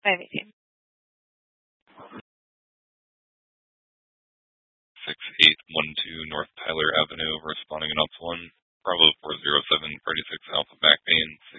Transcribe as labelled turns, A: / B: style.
A: 518.
B: 6812 North Tyler Avenue, responding in Ops 1. Bravo 407, 36 Alpha back mains.